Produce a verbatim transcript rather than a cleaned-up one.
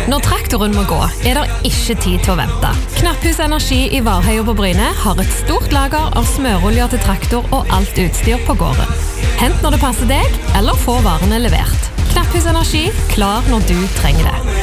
Når traktoren må gå, er det ikke tid til å vente. Knapphus Energi i Varheia på Bryne har et stort lager av smøroljer til traktor og alt utstyr på gården. Hent når det passer deg, eller få varene levert. Knapphus Energi, klar når du trenger det.